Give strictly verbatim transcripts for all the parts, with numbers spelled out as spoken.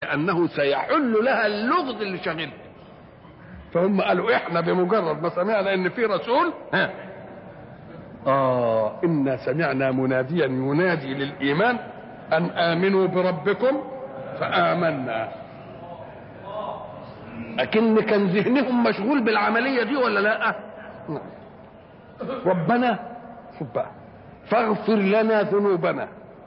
لانه سيحل لها اللغز اللي شاغلها. فهم قالوا احنا بمجرد ما سمعنا ان في رسول ها اه انا سمعنا مناديا ينادي للايمان ان امنوا بربكم فامنا. لكن كان ذهنهم مشغول بالعمليه دي ولا لا؟ ربنا شوف بقى فاغفر لنا ذنوبنا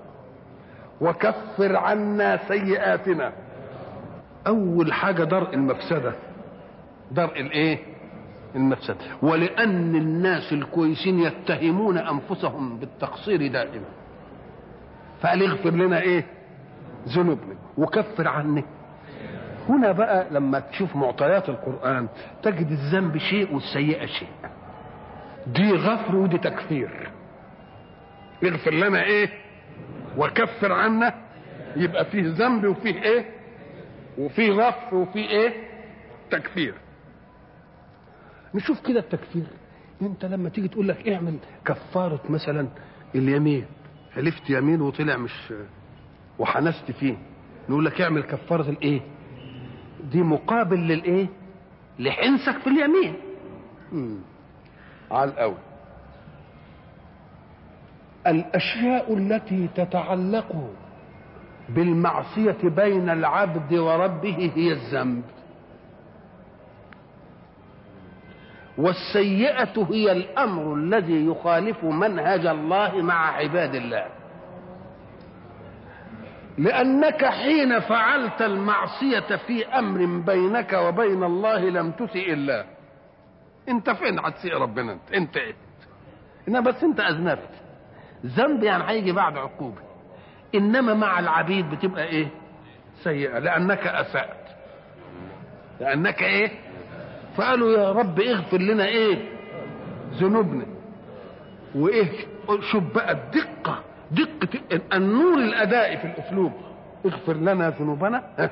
وكفر عنا سيئاتنا. اول حاجه درء المفسده، درء الايه؟ المفسده. ولان الناس الكويسين يتهمون انفسهم بالتقصير دائما، فقال اغفر لنا ايه؟ ذنوبنا وكفر عنا. هنا بقى لما تشوف معطيات القرآن تجد الذنب شيء والسيئة شيء. دي غفر ودي تكفير. اغفر لنا ايه وكفر عنا، يبقى فيه ذنب وفيه ايه؟ وفيه غفر وفيه ايه؟ تكفير. نشوف كده التكفير. انت لما تيجي تقول لك اعمل كفارة مثلا اليمين، حلفت يمين وطلع مش وحنست فيه، نقول لك اعمل كفارة الايه؟ دي مقابل للايه؟ لحنسك في اليمين. امم على الاول الاشياء التي تتعلق بالمعصية بين العبد وربه هي الذنب، والسيئة هي الامر الذي يخالف منهج الله مع عباد الله. لأنك حين فعلت المعصية في أمر بينك وبين الله لم تسئ الله. أنت فين هتسئ ربنا؟ أنت أنت إيه؟ إنما بس أنت أذنبت. ذنب يعني هيجي بعد عقوبة، إنما مع العبيد بتبقى إيه؟ سيئة، لأنك أسأت، لأنك إيه؟ فقالوا يا رب اغفر لنا إيه؟ ذنوبنا. وإيه؟ شوف بقى الدقة، دقة النور الأداء في الأسلوب. اغفر لنا ذنوبنا.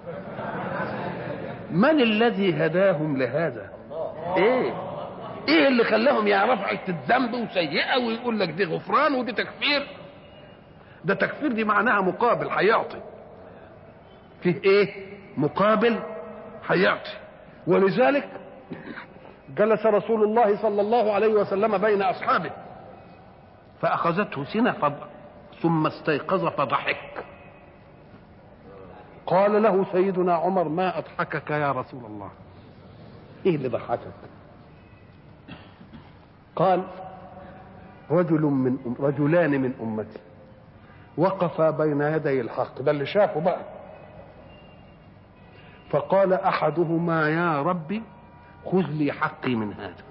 من الذي هداهم لهذا؟ ايه ايه اللي خلاهم يعرفوا حته ذنب وسيئه ويقول لك دي غفران ودي تكفير؟ ده تكفير دي معناها مقابل هيعطي فيه ايه؟ مقابل هيعطي. ولذلك جلس رسول الله صلى الله عليه وسلم بين اصحابه فاخذته سنه فضل ثم استيقظ فضحك. قال له سيدنا عمر ما اضحكك يا رسول الله؟ ايه اللي ضحكك؟ قال رجل من أم رجلان من امتي وقفا بين يدي الحق، ده اللي شافه بقى. فقال احدهما يا ربي خذ لي حقي من هذا،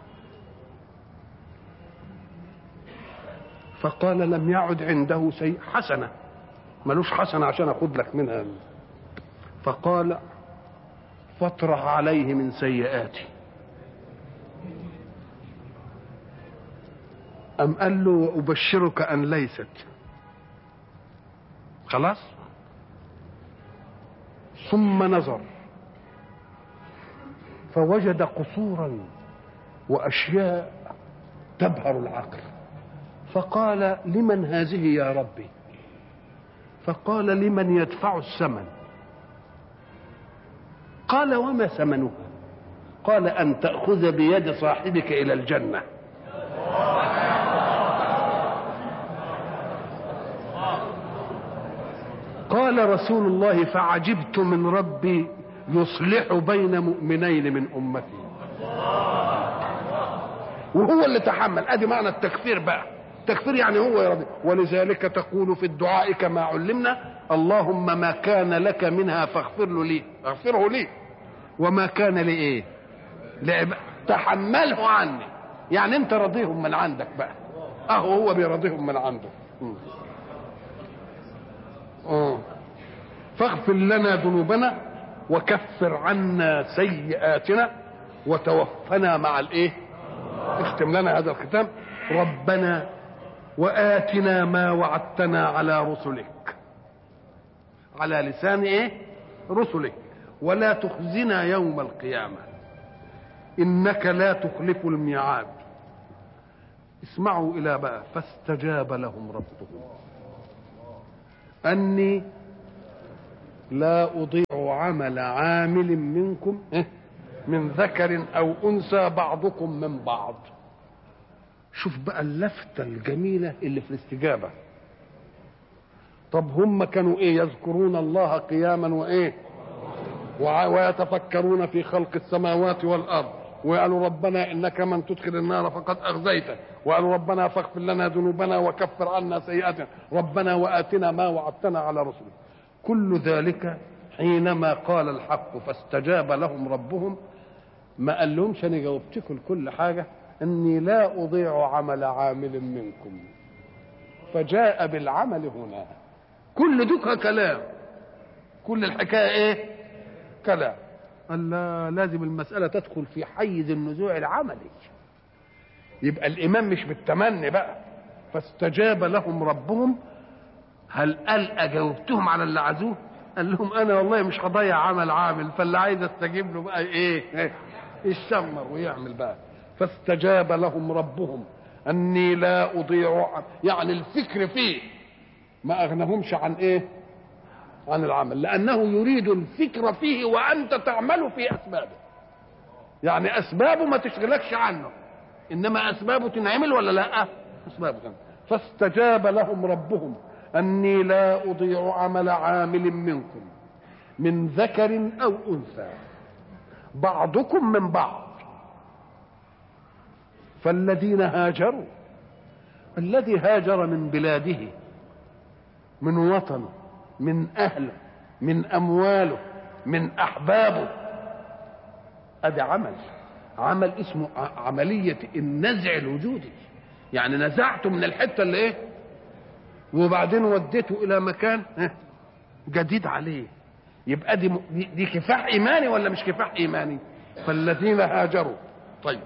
فقال لم يعد عنده شيء حسنه، ملوش حسنه عشان اخذ لك منها. فقال فاطرح عليه من سيئاتي. أم قال له أبشرك أن ليست خلاص. ثم نظر فوجد قصورا وأشياء تبهر العقل، فقال لمن هذه يا ربي؟ فقال لمن يدفع الثمن. قال وما ثمنها؟ قال أن تأخذ بيد صاحبك إلى الجنة. قال رسول الله فعجبت من ربي يصلح بين مؤمنين من أمتي. وهو اللي تحمل. ادي معنى التكفير بقى. التكفير يعني هو يرضي. ولذلك تقول في الدعاء كما علمنا اللهم ما كان لك منها فاغفر له لي، اغفره لي، وما كان لي ايه لعب... تحمله عني. يعني انت رضيهم من عندك بقى. اهو هو بيرضيهم من عنده. اه فاغفر لنا ذنوبنا وكفر عنا سيئاتنا وتوفنا مع الايه. اختم لنا هذا الختام. ربنا وآتنا ما وعدتنا على رسلك، على لسان ايه؟ رسلك، ولا تخزنا يوم القيامة إنك لا تخلف الميعاد. اسمعوا إلى بقى فاستجاب لهم ربهم أني لا أضيع عمل عامل منكم من ذكر أو أنثى بعضكم من بعض. شوف بقى اللفتة الجميلة اللي في الاستجابة. طب هم كانوا ايه؟ يذكرون الله قياما وايه ويتفكرون في خلق السماوات والأرض، وقالوا ربنا إنك من تدخل النار فقد أخزيته، وقالوا ربنا فاغفر لنا ذنوبنا وكفر عنا سيئاتنا، ربنا وآتنا ما وعدتنا على رسلك. كل ذلك حينما قال الحق فاستجاب لهم ربهم ما قال لهمش أنا جاوبتكم كل حاجة، إني لا أضيع عمل عامل منكم، فجاء بالعمل هنا. كل دوكها كلام، كل الحكاية إيه؟ كلام. قال لا، لازم المسألة تدخل في حيز النزوع العملي. يبقى الإيمان مش بالتمني بقى. فاستجاب لهم ربهم. هل قال أجاوبتهم على اللي عزوه؟ قال لهم أنا والله مش هضيع عمل عامل، فاللي عايز استجيب له بقى إيه؟ يشمر ويعمل بقى. فاستجاب لهم ربهم أني لا أضيع، يعني الفكر فيه ما أغنهمش عن إيه؟ عن العمل، لأنه يريد الفكر فيه وأنت تعمل في أسبابه. يعني أسبابه ما تشغلكش عنه، إنما أسبابه تنعمل ولا لا؟ أسبابه تنعمل. فاستجاب لهم ربهم أني لا أضيع عمل عامل منكم من ذكر أو أنثى بعضكم من بعض. فالذين هاجروا، الذي هاجر من بلاده، من وطنه، من أهله، من أمواله، من أحبابه، هذا عمل عمل اسمه عملية النزع الوجودي. يعني نزعته من الحتة اللي ايه وبعدين وديته إلى مكان جديد عليه. يبقى دي, دي كفاح إيماني ولا مش كفاح إيماني؟ فالذين هاجروا. طيب،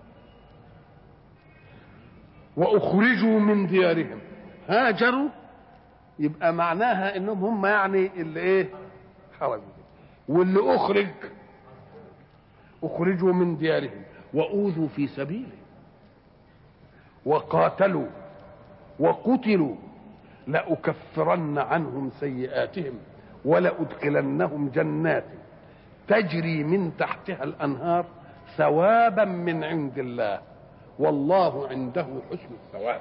وأخرجوا من ديارهم. هاجروا يبقى معناها انهم هم يعني اللي ايه خرجوا، واللي اخرج اخرجوا من ديارهم واوذوا في سبيله وقاتلوا وقتلوا لأكفرن عنهم سيئاتهم ولأدخلنهم جنات تجري من تحتها الأنهار ثوابا من عند الله والله عنده حسن الثواب.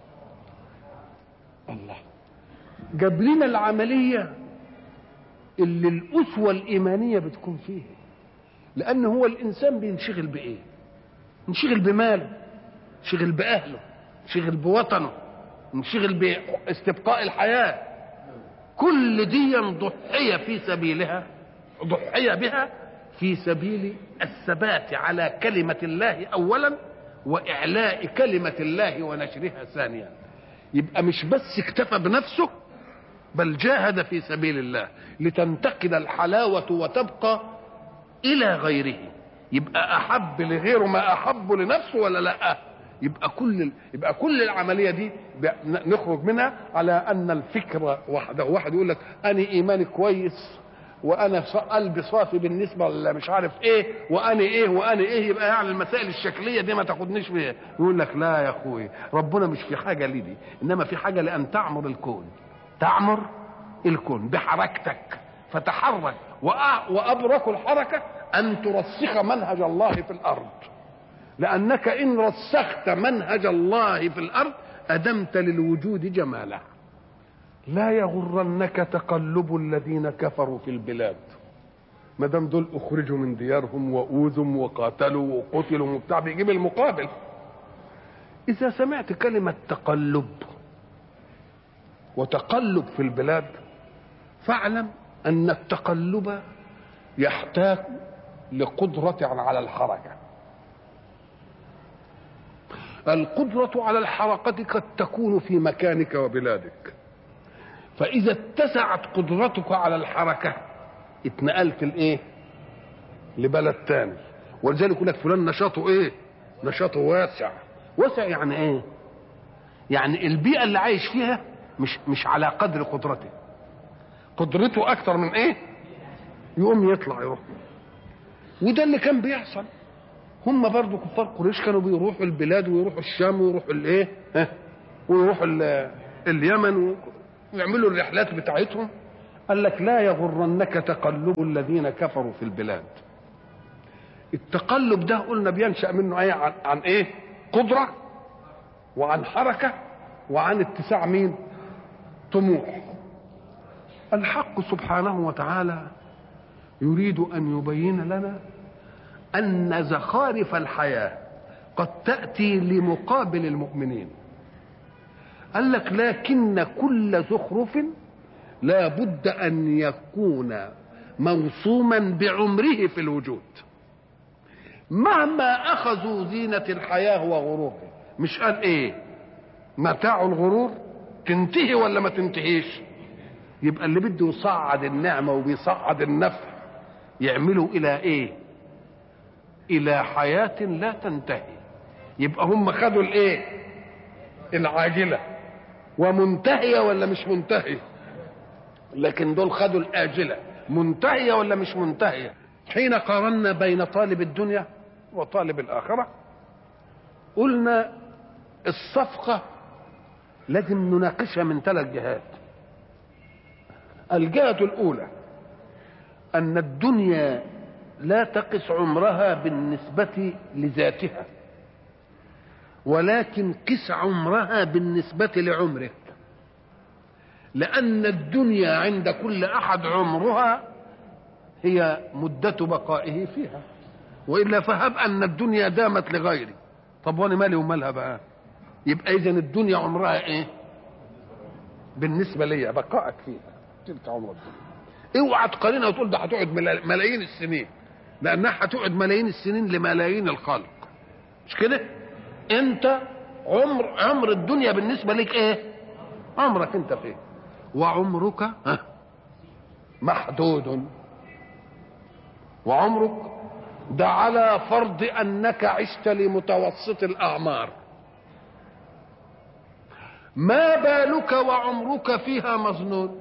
الله جاب لنا العملية اللي الأسوة الإيمانية بتكون فيه، لأن هو الإنسان بينشغل بإيه؟ ينشغل بماله، ينشغل بأهله، ينشغل بوطنه، ينشغل باستبقاء الحياة. كل دي ضحية في سبيلها، ضحية بها في سبيل الثبات على كلمة الله أولا وإعلاء كلمة الله ونشرها ثانيا. يبقى مش بس اكتفى بنفسه بل جاهد في سبيل الله لتنتقل الحلاوة وتبقى إلى غيره. يبقى أحب لغيره ما أحب لنفسه ولا لا؟ يبقى كل يبقى كل العملية دي نخرج منها على أن الفكرة واحدة. واحد يقول لك أنا إيماني كويس وأنا قلبي صافي بالنسبة ولا مش عارف إيه وأنا إيه وأنا إيه، يبقى يعني المسائل الشكلية دي ما تاخدنيش فيها. يقول لك لا يا أخوي، ربنا مش في حاجة لدي، إنما في حاجة لأن تعمر الكون، تعمر الكون بحركتك، فتحرك. وأبرك الحركة أن ترسخ منهج الله في الأرض، لأنك إن رسخت منهج الله في الأرض أدمت للوجود جماله. لا يغرنك تقلب الذين كفروا في البلاد، ما دام دول أخرجوا من ديارهم وأوذوا وقاتلوا وقتلوا وبتاع، بيجيب المقابل. إذا سمعت كلمة تقلب وتقلب في البلاد فاعلم أن التقلب يحتاج لقدرة على الحركة. القدرة على الحركة قد تكون في مكانك وبلادك، فإذا اتسعت قدرتك على الحركة اتنقلت الايه لبلد تاني. ولذلك يقول لك فلان نشاطه ايه؟ نشاطه واسع. واسع يعني ايه؟ يعني البيئة اللي عايش فيها مش مش على قدر قدرته، قدرته اكتر من ايه؟ يقوم يطلع يروح. وده اللي كان بيحصل. هم برضو كفار قريش كانوا بيروحوا البلاد ويروحوا الشام ويروحوا الايه ها ويروحوا اليمن ويعملوا الرحلات بتاعتهم قال لك لا يغرنك تقلب الذين كفروا في البلاد. التقلب ده قلنا بينشأ منه ايه؟ عن, عن ايه؟ قدرة وعن حركة وعن اتساع مين؟ طموح. الحق سبحانه وتعالى يريد ان يبين لنا ان زخارف الحياة قد تأتي لمقابل المؤمنين. قال لك لكن كل زخرف لا بد ان يكون موصوما بعمره في الوجود. مهما اخذوا زينة الحياة وغرورها، مش قال ايه؟ متاع الغرور تنتهي ولا ما تنتهيش؟ يبقى اللي بده يصعد النعمة وبيصعد النفع يعملوا الى ايه؟ الى حياة لا تنتهي. يبقى هم خدوا الايه؟ العاجلة ومنتهية ولا مش منتهية؟ لكن دول خدوا الآجلة منتهية ولا مش منتهية؟ حين قارنا بين طالب الدنيا وطالب الآخرة قلنا الصفقة لازم نناقشها من ثلاث جهات. الجهة الأولى أن الدنيا لا تقس عمرها بالنسبة لذاتها، ولكن قس عمرها بالنسبة لعمرك، لأن الدنيا عند كل أحد عمرها هي مدة بقائه فيها، وإلا فهب أن الدنيا دامت لغيري، طب وانا مالي ومالها بقى؟ يبقى إذن الدنيا عمرها إيه؟ بالنسبة لي بقائك فيها تلك عمر الدنيا. اوعى تقارنها وتقول ده هتقعد ملايين السنين، لأنها هتقعد ملايين السنين لملايين الخلق، مش كده؟ أنت عمر عمر الدنيا بالنسبة لك إيه؟ عمرك أنت فيه، وعمرك محدود. وعمرك ده على فرض أنك عشت لمتوسط الأعمار. ما بالك وعمرك فيها مظنون؟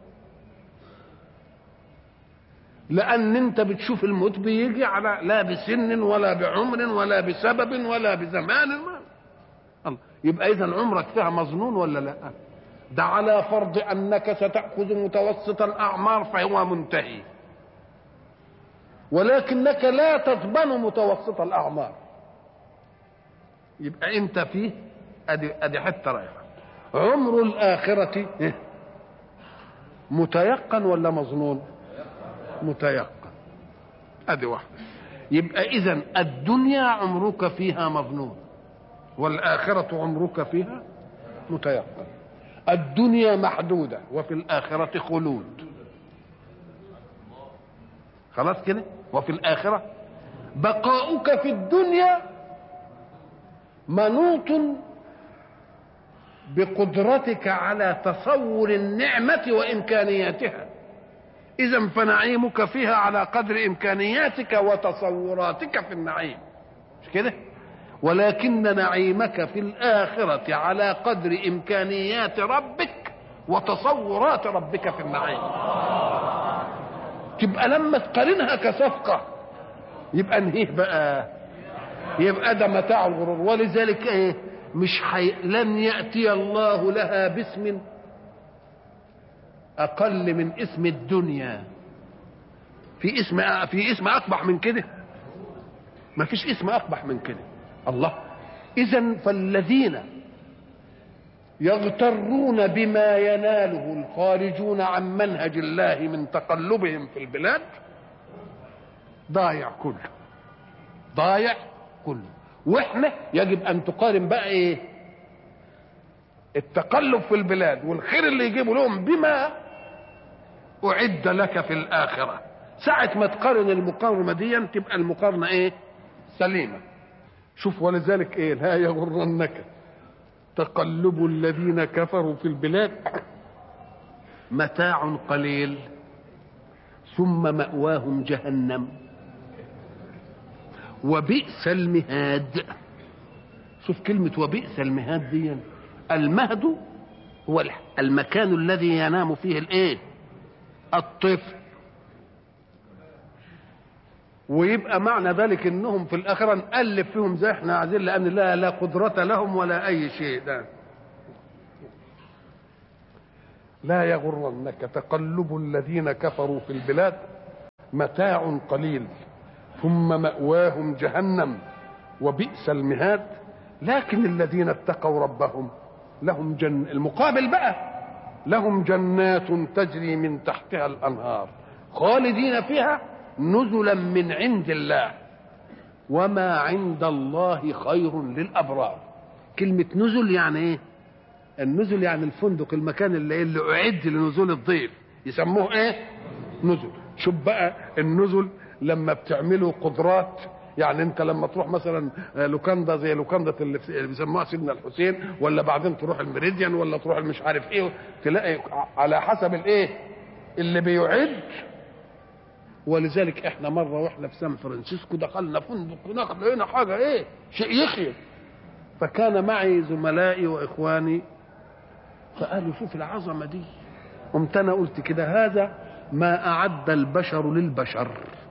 لأن أنت بتشوف الموت بيجي على لا بسن ولا بعمر ولا بسبب ولا بزمان. الله، يبقى إذن عمرك فيها مظنون ولا لا؟ ده على فرض أنك ستأخذ متوسط الأعمار فهو منتهي، ولكنك لا تضمن متوسط الأعمار. يبقى أنت فيه أدي أدي حتة رايحة. عمر الآخرة متيقن ولا مظنون؟ متيقن. أدي واحدة. يبقى إذن الدنيا عمرك فيها مظنون، والآخرة عمرك فيها متيقن. الدنيا محدودة وفي الآخرة خلود. خلاص كده؟ وفي الآخرة بقاؤك في الدنيا منوط بقدرتك على تصور النعمة وإمكانياتها. إذن فنعيمك فيها على قدر إمكانياتك وتصوراتك في النعيم، مش كده؟ ولكن نعيمك في الآخرة على قدر إمكانيات ربك وتصورات ربك في النعيم. تبقى لما تقارنها كصفقة يبقى انهيه بقى، يبقى ده متاع الغرور. ولذلك ايه؟ مش حي... لن يأتي الله لها باسم أقل من اسم الدنيا. في اسم في اسم أقبح من كده؟ ما فيش اسم أقبح من كده. الله. إذن فالذين يغترون بما يناله الخارجون عن منهج الله من تقلبهم في البلاد ضايع كله، ضايع كله. واحنا يجب ان تقارن بقى ايه؟ التقلب في البلاد والخير اللي يجيبه لهم بما اعد لك في الاخره. ساعه ما تقارن المقارنه دي تبقى المقارنه ايه؟ سليمه. شوف ولذلك ايه؟ لا يغرنك تقلب الذين كفروا في البلاد متاع قليل ثم مأواهم جهنم وبئس المهاد. شوف كلمة وبئس المهاد دي. المهد هو المكان الذي ينام فيه الايه؟ الطفل. ويبقى معنى ذلك انهم في الاخره نقلب فيهم زي احنا عايزين، لان لا لا قدرة لهم ولا اي شيء. ده لا يغرنك تقلب الذين كفروا في البلاد متاع قليل ثم مأواهم جهنم وبئس المهاد. لكن الذين اتقوا ربهم لهم جن المقابل بقى لهم جنات تجري من تحتها الأنهار خالدين فيها نزلا من عند الله وما عند الله خير للأبرار. كلمة نزل يعني ايه؟ النزل يعني الفندق، المكان اللي, اللي أعد لنزول الضيف يسموه ايه؟ نزل. شوف بقى النزل لما بتعملوا قدرات، يعني انت لما تروح مثلا لوكاندا زي لوكاندا اللي بيسموها سيدنا الحسين، ولا بعدين تروح الميريديان، ولا تروح المش عارف ايه، تلاقي على حسب الايه اللي بيعد. ولذلك احنا مره واحنا في سان فرانسيسكو دخلنا فندق هناك لقينا حاجه ايه شيء يخيل، فكان معي زملائي واخواني فقالوا شوف العظمه دي، قمت انا قلت كده هذا ما اعد البشر للبشر،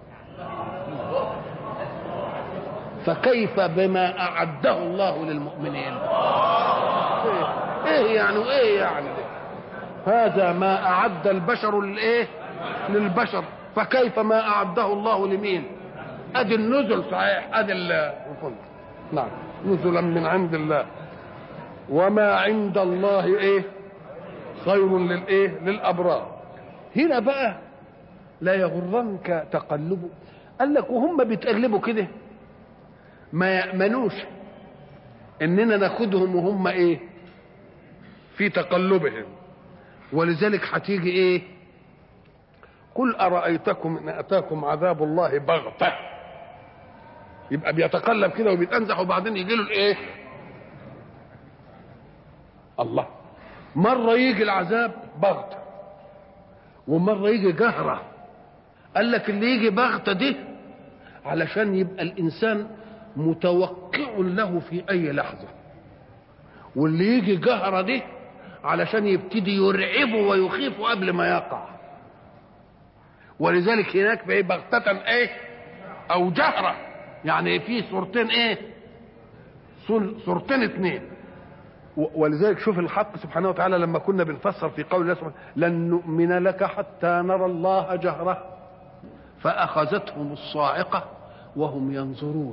فكيف بما اعده الله للمؤمنين؟ ايه, إيه يعني وايه يعني ده؟ هذا ما اعد البشر للايه للبشر، فكيف ما اعده الله لمين؟ ادي النزل صحيح، ادي الفندق. نعم، نزلا من عند الله وما عند الله ايه خير للايه للابرار. هنا بقى لا يغرنك تقلبه، قال لك وهم بيتقلبوا كده ما يأمنوش اننا ناخدهم وهم ايه في تقلبهم. ولذلك هتيجي ايه قل أرأيتكم إن أتاكم عذاب الله بغتة، يبقى بيتقلب كده وبيتأنزح وبعدين يجي له الايه الله. مرة يجي العذاب بغتة ومرة يجي جهرة. قال لك اللي يجي بغتة دي علشان يبقى الإنسان متوقع له في أي لحظة، واللي يجي جهرة دي علشان يبتدي يرعبه ويخيفه قبل ما يقع. ولذلك هناك بقى بغتة ايه او جهرة، يعني في صورتين ايه صورتين اتنين. ولذلك شوف الحق سبحانه وتعالى لما كنا بنفسر في قول الله سبحانه لن نؤمن لك حتى نرى الله جهرة فأخذتهم الصاعقة وهم ينظرون.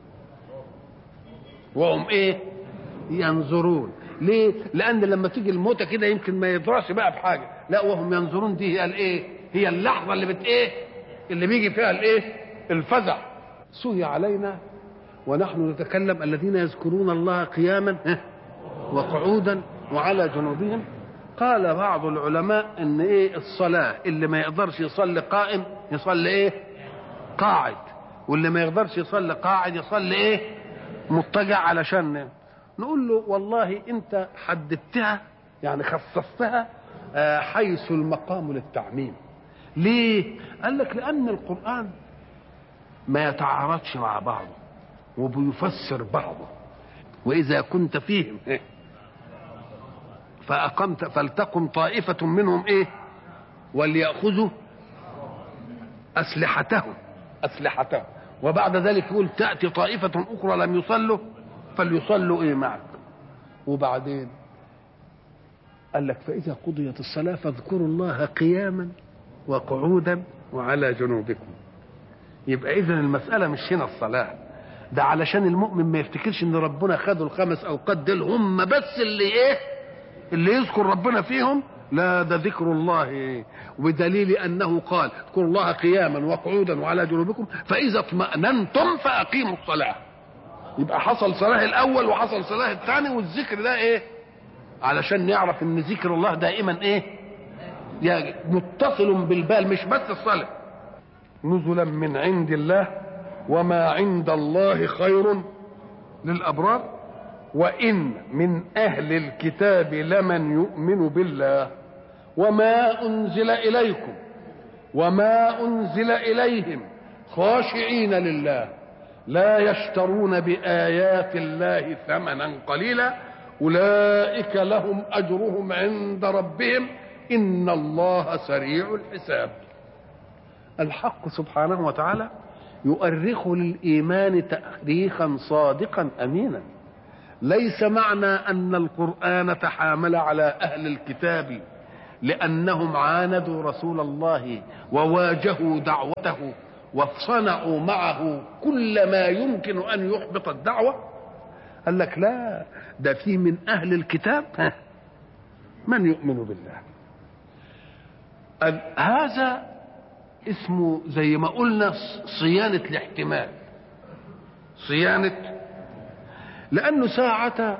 وهم ايه ينظرون. ليه؟ لأن لما تيجي الموتة كده يمكن ما يدرس بقى بحاجة، لا وهم ينظرون دي هي الايه هي اللحظة اللي بت ايه اللي بيجي فيها الايه الفزع. سهي علينا ونحن نتكلم الذين يذكرون الله قياما وقعودا وعلى جنوبهم. قال بعض العلماء ان ايه الصلاة اللي ما يقدرش يصلي قائم يصلي ايه قاعد، واللي ما يقدرش يصلي قاعد يصلي ايه مضطجع. علشان نقول له والله انت حددتها يعني خصصتها حيث المقام للتعميم. ليه؟ قال لك لأن القرآن ما يتعارضش مع بعضه وبيفسر بعضه. وإذا كنت فيهم إيه؟ فأقمت فلتقم طائفة منهم إيه وليأخذوا أسلحتهم أسلحتهم وبعد ذلك يقول تأتي طائفة أخرى لم يصلوا فليصلوا إيه معك. وبعدين قال لك فإذا قضيت الصلاة فاذكروا الله قياما وقعودا وعلى جنوبكم. يبقى إذن المسألة مش هنا الصلاة، ده علشان المؤمن ما يفتكرش ان ربنا خدوا الخمس اوقات دول هم بس اللي ايه اللي يذكر ربنا فيهم، لا ده ذكر الله إيه؟ وبدليل انه قال اذكروا الله قياما وقعودا وعلى جنوبكم فاذا اطمأننتم فاقيموا الصلاة. يبقى حصل صلاة الاول وحصل صلاة الثاني، والذكر ده ايه علشان نعرف ان ذكر الله دائما ايه يعني متصل بالبال مش بس الصلاة. نزلا من عند الله وما عند الله خير للأبرار وإن من أهل الكتاب لمن يؤمن بالله وما أنزل إليكم وما أنزل إليهم خاشعين لله لا يشترون بآيات الله ثمنا قليلا أولئك لهم أجرهم عند ربهم إن الله سريع الحساب. الحق سبحانه وتعالى يؤرخ للإيمان تأريخا صادقا أمينا. ليس معنى أن القرآن تحامل على أهل الكتاب لأنهم عاندوا رسول الله وواجهوا دعوته وصنعوا معه كل ما يمكن أن يحبط الدعوة. قال لك لا، ده في من أهل الكتاب من يؤمن بالله. هذا اسمه زي ما قلنا صيانة الاحتمال، صيانة، لأنه ساعة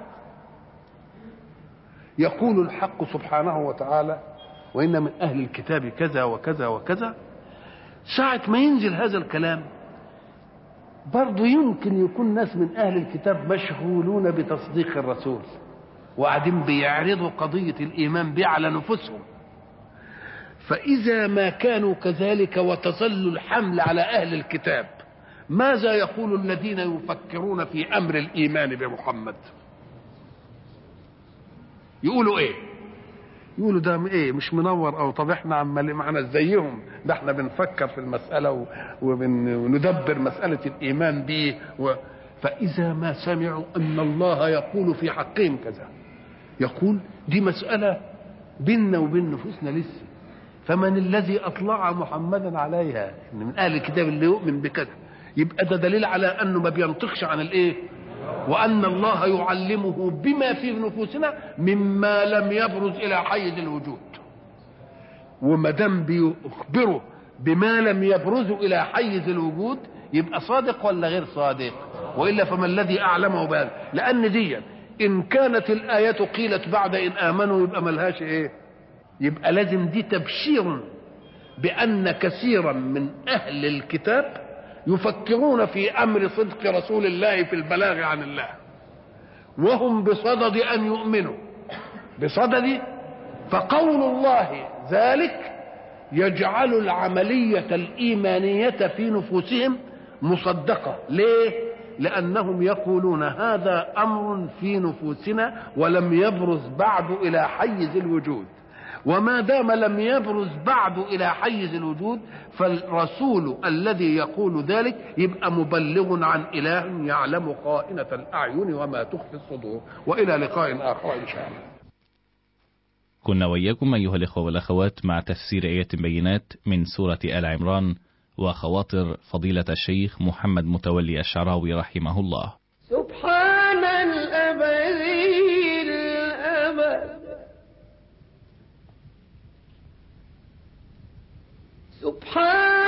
يقول الحق سبحانه وتعالى وإن من أهل الكتاب كذا وكذا وكذا، ساعة ما ينزل هذا الكلام برضو يمكن يكون ناس من أهل الكتاب مشغولون بتصديق الرسول وقاعدين بيعرضوا قضية الإيمان به على نفسهم. فإذا ما كانوا كذلك وتظل الحمل على أهل الكتاب، ماذا يقول الذين يفكرون في أمر الإيمان بمحمد؟ يقولوا إيه؟ يقولوا ده إيه مش منور، أو طب إحنا عمال معنا زيهم، ده إحنا بنفكر في المسألة وندبر مسألة الإيمان به و... فإذا ما سمعوا أن الله يقول في حقهم كذا، يقول دي مسألة بيننا وبين نفوسنا لسه، فمن الذي أطلع محمدا عليها؟ إن من أهل الكتاب اللي يؤمن بكذا، يبقى ده دليل على أنه ما بينطقش عن الإيه، وأن الله يعلمه بما في نفوسنا مما لم يبرز إلى حيز الوجود. وما دام بيخبره بما لم يبرز إلى حيز الوجود يبقى صادق ولا غير صادق؟ وإلا فما الذي أعلمه بهذا؟ لأن دي إن كانت الآية قيلت بعد إن آمنوا يبقى ملهاش إيه، يبقى لازم دي تبشير بأن كثيرا من أهل الكتاب يفكرون في أمر صدق رسول الله في البلاغ عن الله، وهم بصدد أن يؤمنوا بصدد. فقول الله ذلك يجعل العملية الإيمانية في نفوسهم مصدقة. ليه؟ لأنهم يقولون هذا أمر في نفوسنا ولم يبرز بعد إلى حيز الوجود، وما دام لم يبرز بعد إلى حيز الوجود فالرسول الذي يقول ذلك يبقى مبلغ عن إله يعلم خائنة الأعين وما تخفي الصدور. وإلى لقاء آخر إن شاء الله. كنا وإياكم أيها الإخوة والأخوات مع تفسير آيات بينات من سورة آل عمران وخواطر فضيلة الشيخ محمد متولي الشعراوي رحمه الله. سبحان الأبدي الأبد، سبحان